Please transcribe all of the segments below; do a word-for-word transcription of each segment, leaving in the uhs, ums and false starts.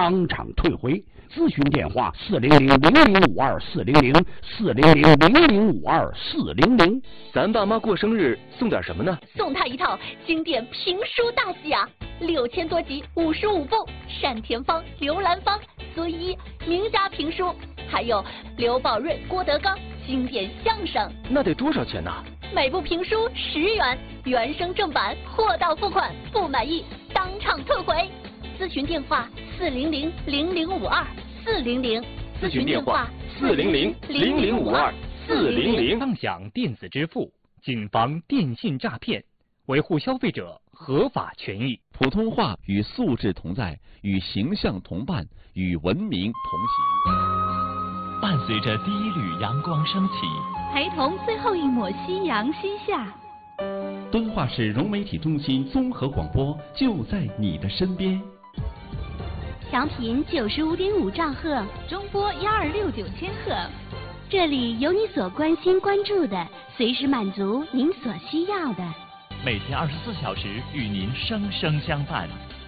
当场退回。咨询电话：四零零零零五二四零零四零零零零五二四零零。 咱爸妈过生日送点什么呢？ 送他一套经典评书大集啊，六千多集，五十五部，单田芳、刘兰芳、孙一名家评书，还有刘宝瑞、郭德纲经典相声。 那得多少钱呢？ 每部评书十元，原声正版，货到付款，不满意当场退回。咨询电话：四零零零零五二四零零。 咨询电话：四零零零零五二四零零。 畅享电子支付，谨防电信诈骗，维护消费者合法权益。 普通话与素质同在，与形象同伴，与文明同行。 伴随着第一缕阳光升起， 陪同最后一抹夕阳西下。 敦化市融媒体中心综合广播就在你的身边。 调频九十五点五兆赫，中波幺二六九千赫。这里有你所关心关注的，随时满足您所需要的。 每天二十四小时与您生生相伴。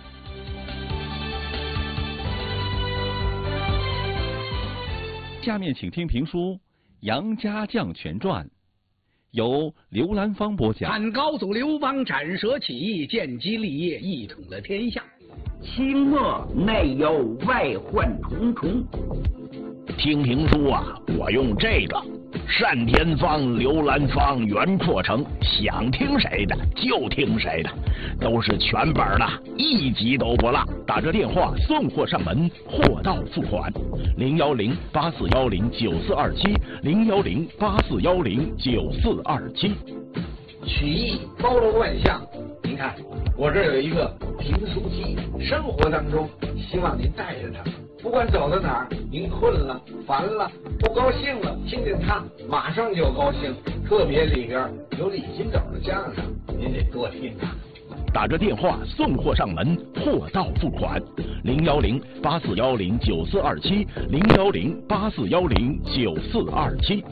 下面请听评书《杨家将全传》，由刘兰芳播讲。 汉高祖刘邦斩蛇起义，建基立业，一统了天下。 清末内忧外患重重。听评书啊，我用这个单田芳、刘兰芳原扩成，想听谁的就听谁的，都是全本的，一集都不落。打这电话送货上门，货到付款。零幺零八四幺零九四二七，零幺零八四幺零九四二七。 曲艺包罗万象，您看我这儿有一个评书机，生活当中希望您带着它，不管走到哪儿，您困了、烦了、不高兴了，听见它马上就高兴。特别里边有李金斗的相声，您得多听它。 打着电话送货上门，货到付款。零幺零八四幺零九四二七，零幺零八四幺零九四二七。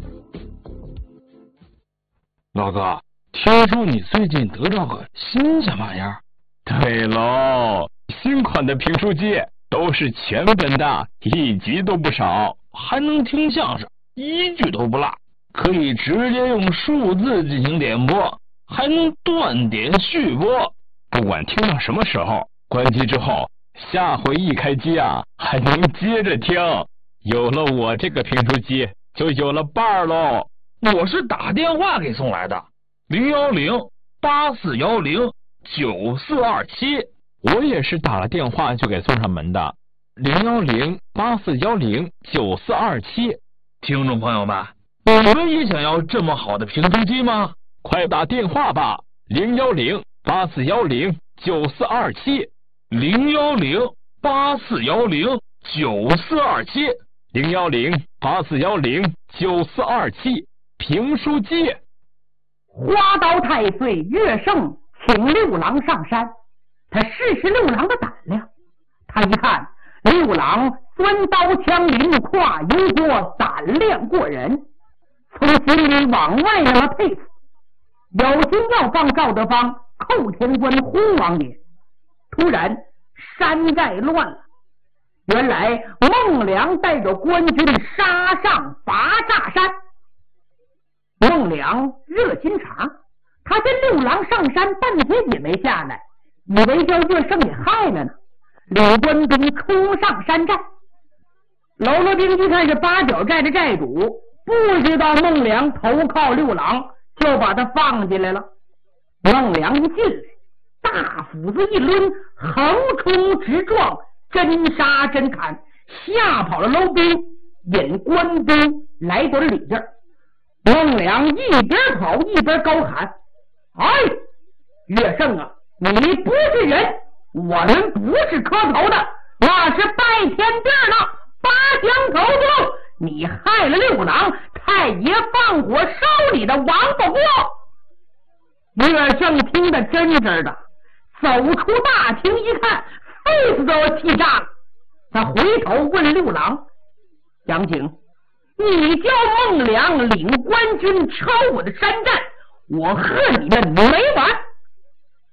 老哥，听说你最近得到个新鲜玩意儿？ 对喽，新款的评书机都是全本的，一集都不少， 还能听相声，一句都不落，可以直接用数字进行点播，还能断点续播， 不管听到什么时候，关机之后，下回一开机啊，还能接着听。有了我这个评书机，就有了伴儿喽。 我是打电话给送来的，零幺零八四幺零九四二七。 我也是打了电话就给送上门的，零幺零八四幺零九四二七。 听众朋友们，你们也想要这么好的评书机吗？ 快打电话吧，零幺零八四幺零九四二七， 零幺零八四幺零九四二七， 零幺零八四幺零九四二七。评书机。 花刀太岁岳胜请六郎上山，他试试六郎的胆量。他一看六郎钻刀枪林跨油锅，胆量过人，从心里往外让他佩服，有心要放赵德芳寇天官轰王爷。突然山寨乱了，原来孟良带着官军杀上拔栅山。孟良热心肠，他跟六郎上山半天也没下来，以为叫岳胜给害了呢。李官兵冲上山寨，喽啰兵一看是八角寨的寨主，不知道孟良投靠六郎，就把他放进来了。孟良一进来，大斧子一抡，横冲直撞，真杀真砍，吓跑了喽兵，引官兵来到了里边。孟良一边跑一边高喊：哎，岳胜啊，你不是人，我们不是磕头的，那是拜天地呢，八相头目，你害了六郎，太爷放火烧你的王八锅。岳胜听得真真的，走出大厅一看，肺子都要气炸了。他回头问六郎：杨景，你叫孟良领官军抄我的山寨，我和你们没完。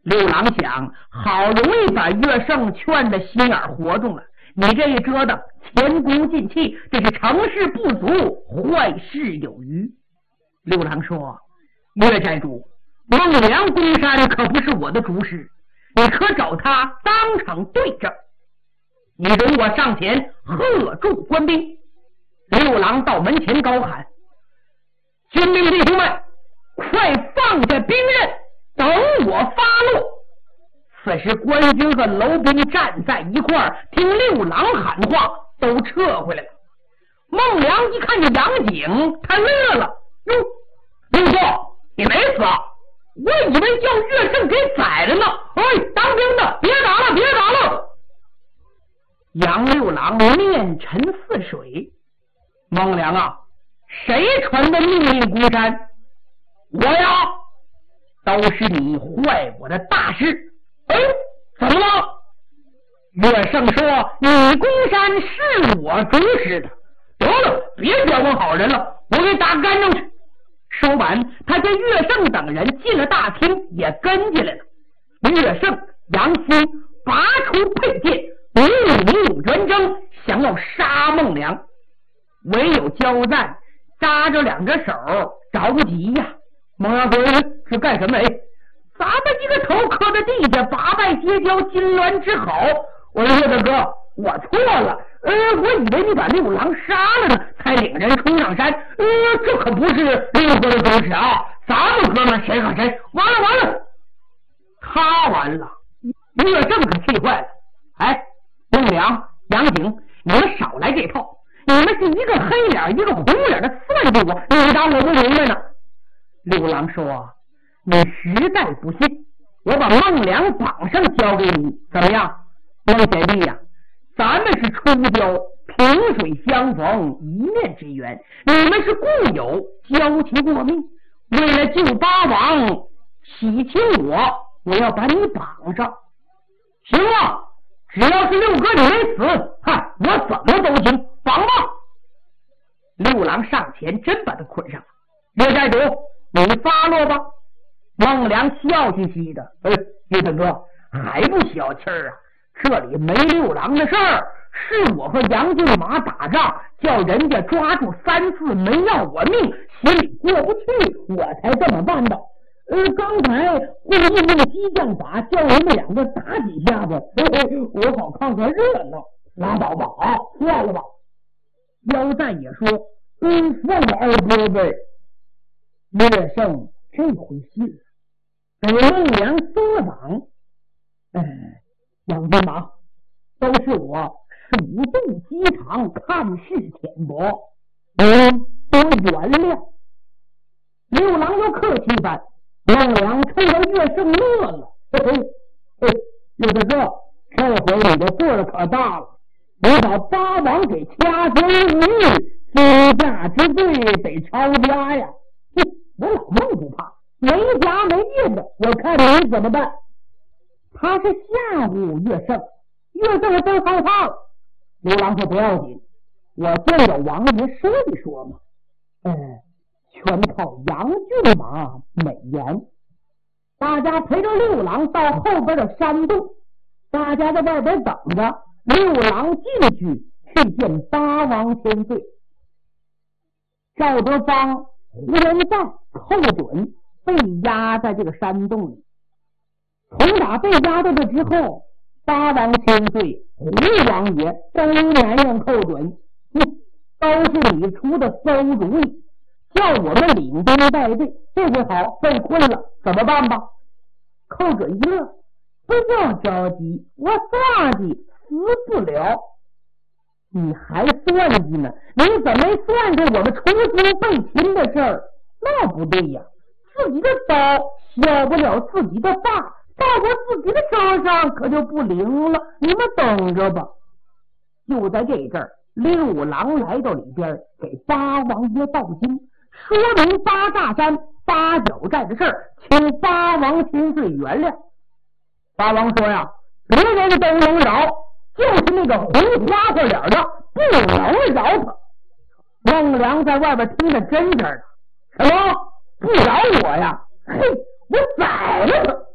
刘郎想，好容易把岳胜劝的心眼活动了，你这一折腾，前功尽弃，这是成事不足，坏事有余。刘郎说：岳寨主，孟良攻山可不是我的主使，你可找他当场对证。你容我上前喝住官兵。六郎到门前高喊：军兵弟兄们，快放下兵刃，等我发落。此时官军和楼兵站在一块儿，听六郎喊话，都撤回来了。孟良一看这杨景，他乐了：哟，六叔，你没死，我以为叫岳胜给宰了呢。哎，当兵的别打了，别打了。杨六郎面沉似水。孟良啊，谁传的命令攻山？我呀，都是你坏我的大事。哎，怎么了？岳胜说：你攻山是我主使的。得了，别搅和好人了，我给打干净去。说完，他见岳胜等人进了大厅，也跟进来了。岳胜、杨欣拔出佩剑，明目圆睁，想要杀孟良。唯有焦赞扎着两只手，着急呀。孟良说：是干什么？哎，咱们一个头磕在地下，八拜结交，金銮之好。我说岳大哥，我错了，呃，我以为你把六郎杀了呢，才领人冲上山。呃，这可不是六哥的主使啊！咱们哥们谁和谁？完了完了，他完了。岳正可气坏了。哎，孟良、杨景，你们少来这套。你们是一个黑脸一个红脸的算计我，你当我不明白呢？六郎说：你实在不信，我把孟良绑上交给你，怎么样？孟贤弟呀，咱们是初交，萍水相逢，一面之缘，你们是故友，交情过命。为了救八王，喜庆我，我要把你绑上。行了，只要是六哥你没死，嗨，我怎么都行，绑吧。六郎上前真把他捆上了。岳寨主，你发落吧。孟良笑嘻嘻的：哎，岳大哥还不小气儿啊？这里没六郎的事儿，是我和杨俊马打仗，叫人家抓住三次没要我命，心里过不去，我才这么办的。呃，刚才故意用激将法叫人们两个打几下子，嘿嘿，我好看看热闹。拉倒吧，啊，算了吧。焦赞也说：嗯，算了二哥呗。岳胜这回信了，给孟良松了绑。哎，杨军马，都是我鼠肚鸡肠，看事浅薄，您多原谅。六郎又客气般，孟良冲着岳胜乐了：嘿嘿嘿，岳大哥，这回你的罪可大了，你把八王给掐死无疑，私下之罪得抄家呀！哼，我老孟不怕，没家没业的，我看你怎么办？他是吓唬岳胜，岳胜真害怕了。刘郎说：不要紧，我见着王爷说一说嘛。哎，全靠杨俊马美言。大家陪着六郎到后边的山洞，大家在外边等着。六郎进去去见八王千岁。赵德芳、胡元赞、寇准被压在这个山洞里。从打被压到这之后，八王千岁、胡王爷都埋怨寇准，哼，都是你出的馊主意，叫我们领兵带队。这回好，被困了，怎么办吧？寇准一乐：不要着急，我算计死不了。你还算计呢？你怎么没算计我们出兵被擒的事儿？那不对呀，自己的刀削不了自己的发，到我自己的手上可就不灵了，你们等着吧。就在这阵儿，六郎来到里边，给八王爷道经，说明八大山八角寨的事儿，请八王千岁原谅。八王说呀，别人都能饶，就是那个红花花脸的不能饶他。孟良在外边听得真真的：什么不饶我呀？嘿，我宰了他！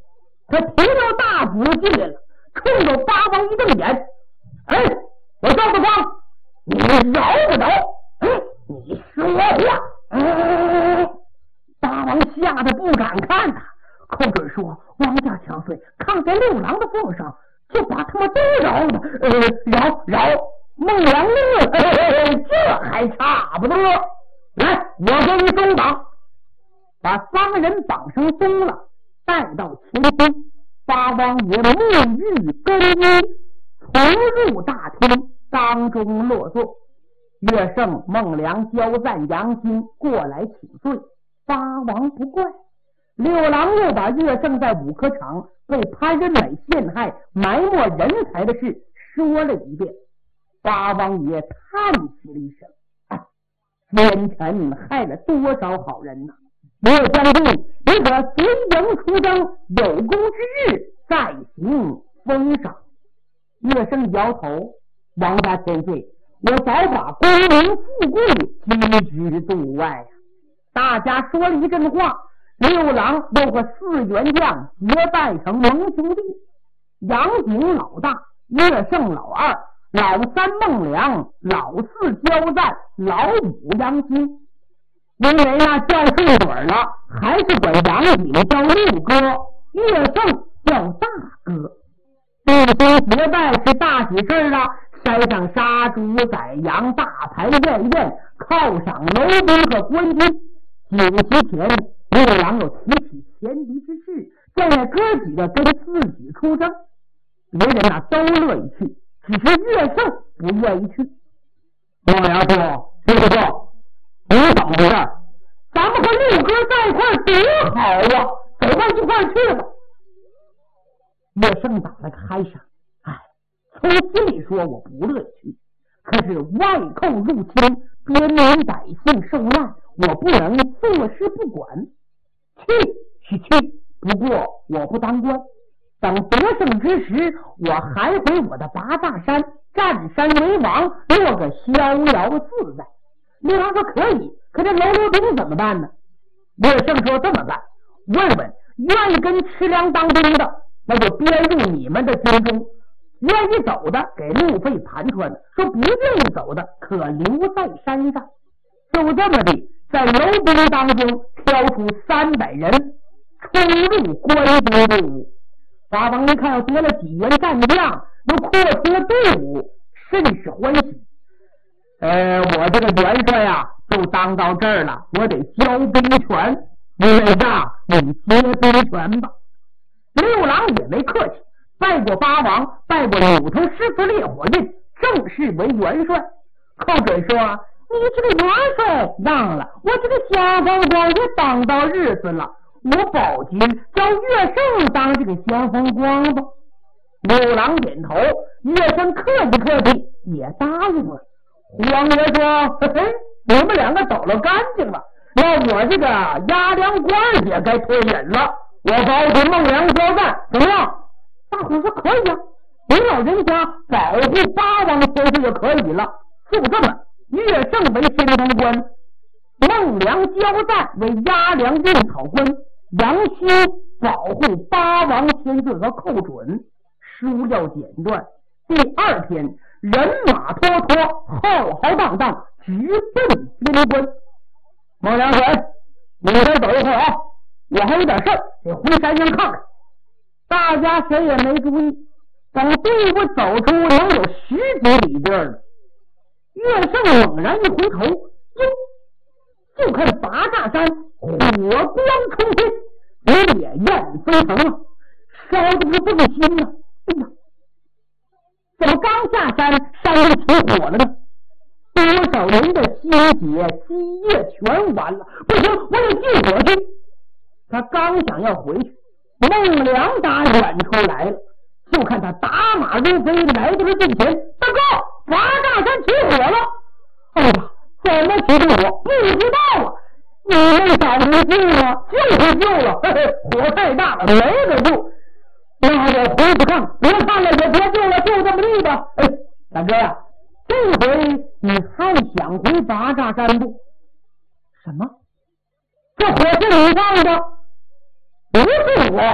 他提着大斧进来了，冲着八王一瞪眼：“哎，我赵德光，你饶不饶？你说话！”嗯，八王吓得不敢看他，寇准说：“王家强岁，看在六郎的份上，就把他们都饶了。呃，饶饶孟良乐，这还差不多。来，我给你松绑。”把三个人绑上松了，带到前厅。八王爷沐浴更衣，从入大厅，当中落座。岳胜、孟良、焦赞、杨金过来请罪。八王不怪。六郎又把岳胜在五科场被潘仁美陷害、埋没人才的事说了一遍。八王爷叹息了一声：“哎，奸臣害了多少好人呐！岳将军，你可随营出征，有功之日再行封赏。”岳胜摇头：“王家千岁，我早把功名富贵击之度外。”大家说了一阵话，六郎又和四员将结拜成盟兄弟，杨景老大，岳胜老二，老三孟良，老四焦赞，老五杨金。因为那叫顺嘴了，还是管杨景叫六哥，岳胜叫大哥。弟兄结拜是大喜事啊，山上杀猪宰羊，大排宴宴，犒赏楼兵和官军。酒席前，六郎有提起前敌之事，叫那哥几个跟自己出征。别人啊都乐意去，只是岳胜不愿意去。孟良说：“师傅，你怎么回事？咱们和六哥在一块儿多好啊，走到一块儿去吧。”岳胜打了个嗨声：“哎，从心里说我不乐意去，可是外寇入侵，边民百姓受难，我不能坐视不管。去是去，不过我不当官。等得胜之时，我还回我的八大山，占山为王，过个逍遥自在。”六郎说：“可以，可这楼楼兵怎么办呢？”岳胜说：“这么办，问问愿意跟吃粮当兵的，那就编入你们的军中；愿意走的给路费盘穿，说不愿意走的可留在山上。”就这么的，在楼兵当中挑出三百人，冲入官兵队伍。八王一看要得了几员战将，又扩出了队伍，甚是欢喜。呃，我这个元帅呀、啊，就当到这儿了，我得交兵权，因为啥？你接兵权吧。六郎也没客气，拜过八王，拜过柳头狮子烈火印，正式为元帅。寇准说：“你这个元帅让了，我这个先锋官也当到日子了，我保军叫岳胜当这个先锋官吧。”六郎点头，岳胜客气客气也答应了。黄爷说：“嘿嘿，你们两个走了干净了，那我这个押粮官也该退隐了。我保举孟良交战，怎么样？”大伙说：“可以啊，您老人家保护八王先生就可以了。”就这么，岳胜为先锋官，孟良、焦赞为押粮运草官，杨修保护八王先生和寇准。书要简断。第二天，人马拖拖，浩浩荡荡，直奔边关。孟良说：“你先走一会儿啊，我还有点事儿，得回山上看看。”大家谁也没注意，等队伍走出能有十几里地儿了。岳胜猛然一回头，哟，就看八大山火光冲天，烈焰飞腾啊，烧得不动心了。哎呀，怎么刚下山，山上起火了呢？多少人的心血积液全完了，不行，我得救火去。他刚想要回去，孟良打远处来了，就看他打马如飞来到了近前。大哥，八大山起火了！哎呀，怎么起的火？不知道啊！你们找人救啊？就是救了，嘿嘿，火太大了，没得救。那我回去看，别看了也别救了，就这么地吧。哎，大哥呀，这回你还想回八大山不？什么？这火是你放的？不是我，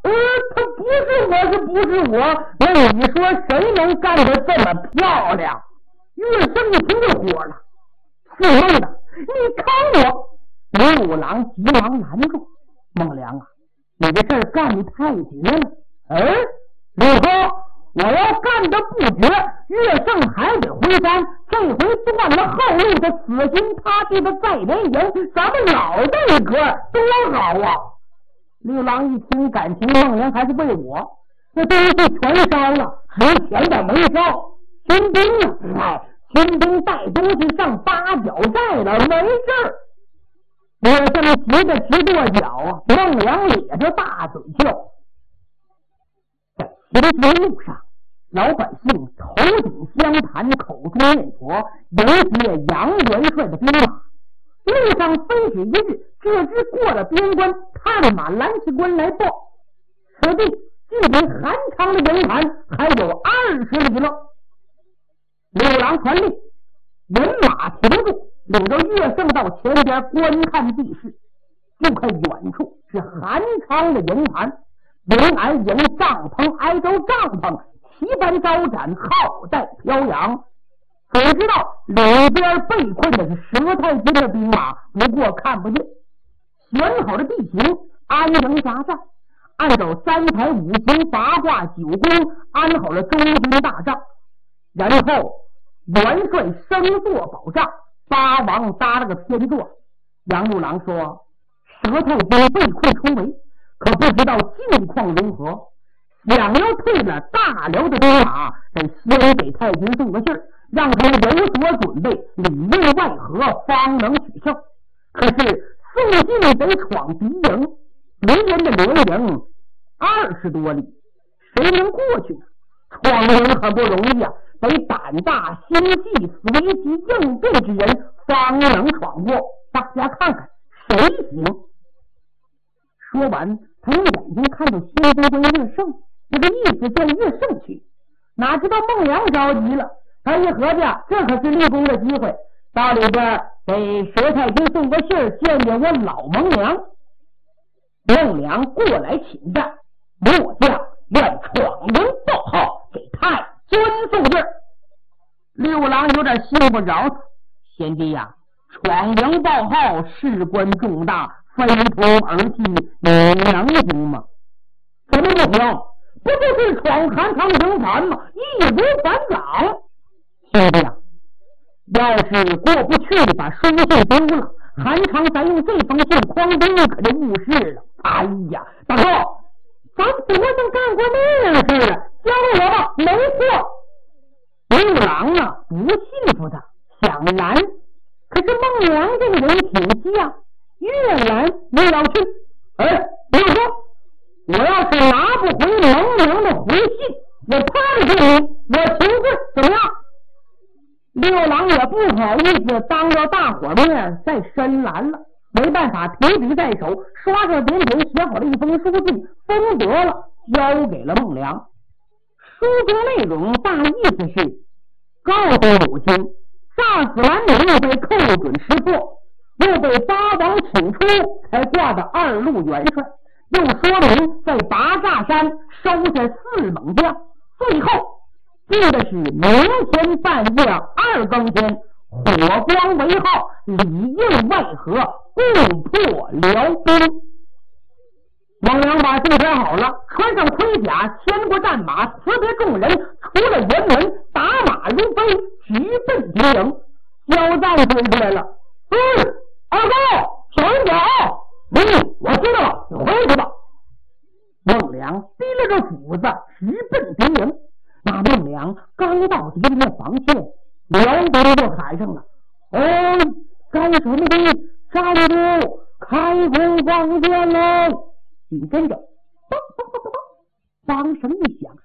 呃，他不是我，是不是我？那你说谁能干得这么漂亮？岳胜一听就火了，是梦的，你看我！六郎急忙拦住孟良啊，你这事儿干得太绝了！哎，李哥，我要干得不绝，岳胜还得回山，这回断了后路的死心塌地的再连营，咱们老的一个多好啊！六郎一听，感情孟良还是为我，这东西全烧了，值钱的没烧。秦兵啊，哎，秦兵带东西上八角寨了，没事儿。岳胜急得直跺脚啊，孟良咧着大嘴笑。在行军路上，老百姓头顶相谈，口中念佛，迎接杨元帅的兵马。路上非止一日，这支过了边关，探马蓝旗官来报，此地距离韩昌的营盘还有二十里了。六郎传令，人马停住，领着岳胜到前边观看地势。就看远处是韩昌的营盘，营挨营，帐篷挨着帐篷，旗帆招展，号带飘扬。只知道里边被困的是佘太君的兵马，不过看不见。选好的地形，安营扎寨，按照三台五行八卦九宫安好了中军大帐，然后元帅升座宝帐，八王搭了个偏座。杨六郎说，佘太君被困重围，可不知道境况如何，想要退了大辽的兵马，得先给太君送个信儿，让他们有所准备，里应外合，方能取胜。可是送信得闯敌营，敌人的连营二十多里，谁能过去呢？闯营很不容易啊，得胆大心细、随机应变之人方能闯过。大家看看谁行？说完，他用眼睛看到新都官岳胜，这个意思叫岳胜去。哪知道孟良着急了，他一合计，这可是立功的机会，到里边给佘太君送个信儿，见见我老孟良。孟良过来请战，末将愿闯营报号，给太君送信儿。六郎有点信不着他，贤弟呀、啊，闯营报号事关重大，非同儿戏，你能行吗？怎么不行？不就是闯韩昌营盘吗？易如反掌。兄弟呀、啊，要是过不去，把书信丢了，韩昌咱用这封信诓兵，可就误事了。哎呀，大哥，咱多能干过那样的事啊！交给我吧。没错。六郎啊，不信服他，想拦，可是孟良这个人挺犟，越拦越要去。哎，六哥，我要是拿不回孟良的回信，我判死你，我求罪，怎么样？六郎也不好意思当着大伙面再深拦了，没办法，提笔在手，刷刷点点写好了一封书信，封得了，交给了孟良。书中内容大意思是告诉母亲，炸死完女被扣准识破，又被八王请出，才挂的二路元帅，又说明在拔炸山收下四猛将，最后记的是明天半夜二更天，火光为号，里应外合，共破辽兵。孟良把信写好了，穿上盔甲，牵过战马，辞别众人，出了辕门，打马如飞，直奔敌营。交战追出来了。嗯，二哥，小心点啊！嗯，我知道了，你回去吧。孟良提了个斧子，直奔敌营。那孟良刚到敌人的防线，辽兵就喊上了：“哦，干什么的？站住！开弓放箭喽！”紧跟着，梆梆梆梆梆，梆声一响，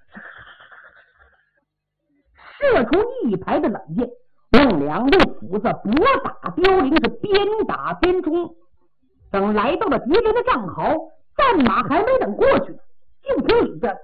射出一排的冷箭。孟良用斧子搏打凋零，是边打边冲。等来到了敌人的战壕，战马还没等过去，就听里边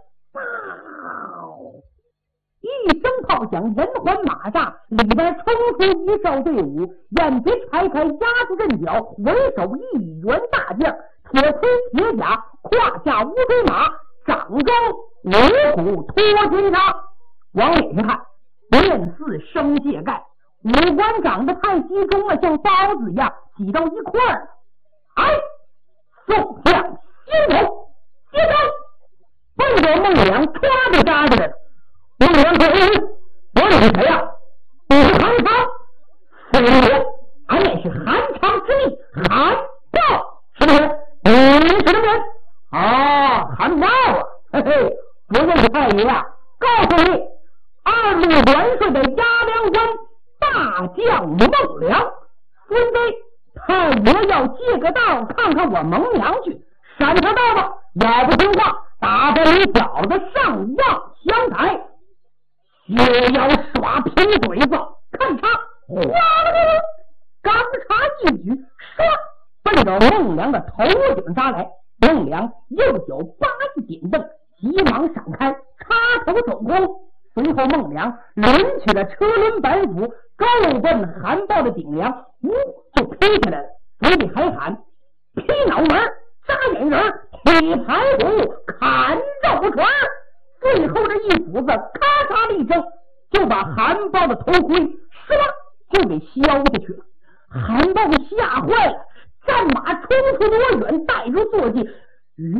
一声炮响，人环马煞，里边冲出一哨队伍，眼皮拆开，压住阵脚，为首一员大将，铁盔铁甲，胯下乌骓马， 掌中五虎托金叉，往脸上看面似生蟹盖，五官长得太集中了，像包子一样挤到一块儿。哎，宋将心头接招，奔着孟良唰就扎进来了。孟良说：“我你是谁呀、啊？你是韩昌。虽然俺乃是韩昌之弟韩豹，是不是？你是什么人？啊，韩豹啊！嘿嘿，不认识太爷啊！告诉你，二路元帅的押粮官大将孟良，孙子太爷要借个道看看我蒙娘去，闪他道吧！要不听话，打在你饺子上望香台，也要耍贫嘴子，看他哗啦啦啦，钢叉一举，唰，奔着孟良的头顶扎来。孟良右脚八一点蹬，急忙闪开，插头走空。随后孟良抡起了车轮板斧，够奔韩豹的顶梁，呜就劈起来了，嘴里还喊：劈脑门、扎眼仁、劈排骨、砍肉串。最后这一斧子咔嚓一声，就把韩豹的头盔唰就给削下去了。韩豹吓坏了，战马冲出多远，带入坐骑，嗯，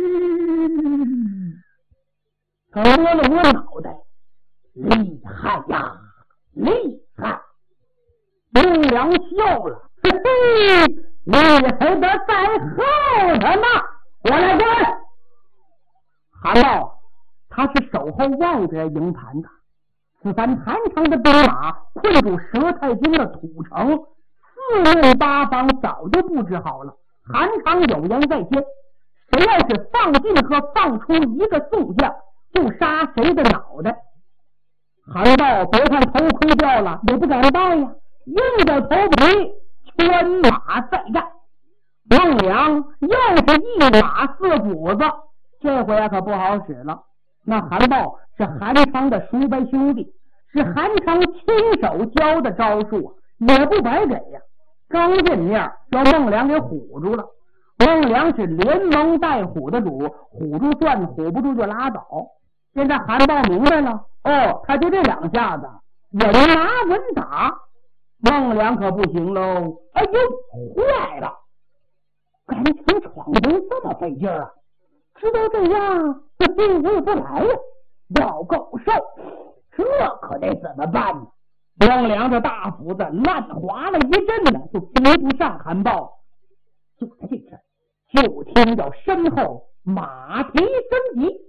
他摸了摸脑袋，厉害呀，厉害！孟良笑了，嘿嘿，厉害的在后头呢，过来过来！韩豹他是守候外边营盘的，此番韩昌的兵马困住佘太君的土城，四面八方早就布置好了。韩昌有言在先，谁要是放进和放出一个宋将，就杀谁的脑袋。韩豹别看头盔掉了，也不敢戴呀，硬着头皮圈马再战。孟良又是一马四斧子，这回啊可不好使了。那韩豹是韩昌的叔伯兄弟，是韩昌亲手教的招数啊，也不白给呀。刚见面让孟良给唬住了，孟良是连蒙带唬的主，唬住算，唬不住就拉倒。现在韩豹明白了，哦，他就这两下子稳拿稳打。孟良可不行喽，哎呦，坏了，感情闯关这么费劲啊！知道这样，这队伍也不来呀，要够受，这可得怎么办呢？孟良这大斧子乱划了一阵呢，就追不上韩豹。就在这阵，就听到身后马蹄声急，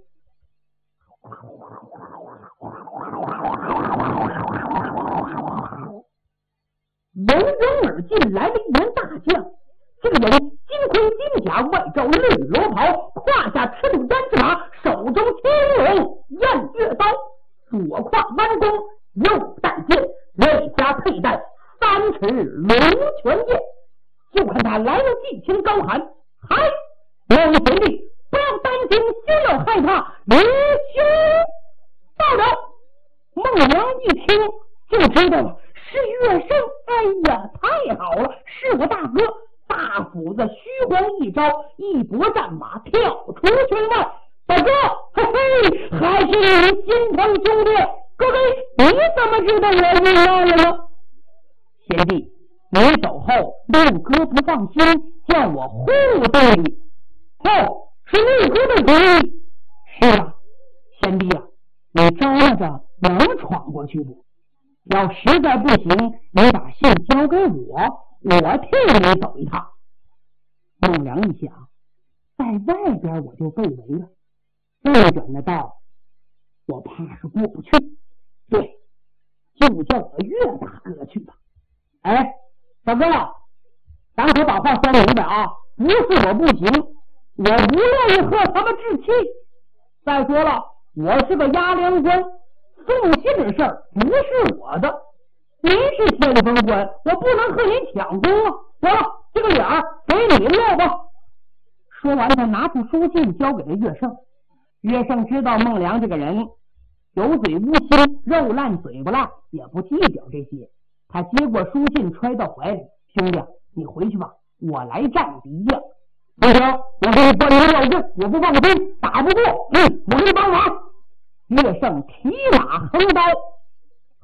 由人而进来了一员大将。这个人金盔金甲，外罩绿罗袍，胯下赤兔单翅马，手中青龙偃月刀，左胯弯弓，右带剑，内加佩戴三尺龙泉剑。就看他来了，尽情高喊：嗨，孟贤弟，不要担心，休要害怕，刘兄到了。孟良一听就知道了，是岳胜。哎呀，太好了，是我大哥。大斧子虚晃一招，一拨战马跳出圈外。大哥，嘿嘿，还是你心疼兄弟。哥哥，你怎么知道我遇难了呢？贤弟，你走后，六哥不放心，叫我护着你。哦，是六哥的主意。是啊，贤弟啊，你招拉着能闯过去不？要实在不行，你把信交给我，我替你走一趟。孟良一想，在外边我就被围了，这远的道我怕是过不去。对，就叫我岳大哥去吧。哎，大哥，咱可把话说明白啊，不是我不行，我不愿意和他们置气。再说了，我是个押粮官，送信的事儿不是我的，您是先锋官，我不能和您抢功啊！得了，这个脸儿给你落吧。说完，他拿出书信交给了岳胜。岳胜知道孟良这个人有嘴无心，肉烂嘴不烂，也不计较这些。他接过书信揣到怀里，兄弟，你回去吧，我来战敌呀。 不行，我给你搬出要阵，我不放心，打不过，嗯，我给你帮忙。岳胜提马横刀